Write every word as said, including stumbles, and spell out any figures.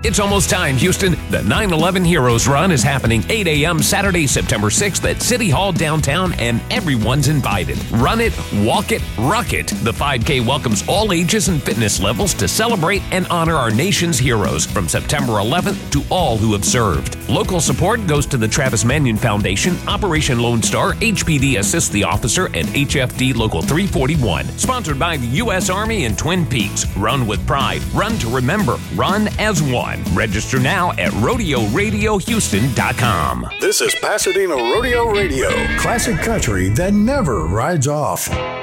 It's almost time, Houston. The nine eleven Heroes Run is happening eight a.m. Saturday, September sixth at City Hall downtown, and everyone's invited. Run it, walk it, rock it. The five K welcomes all ages and fitness levels to celebrate and honor our nation's heroes from September eleventh to all who have served. Local support goes to the Travis Manion Foundation, Operation Lone Star, H P D Assist the Officer, and H F D Local three forty-one. Sponsored by the U S Army in Twin Peaks. Run with pride. Run to remember. Run as one. Register now at rodeo radio houston dot com. This is Pasadena Rodeo Radio. Classic country that never rides off.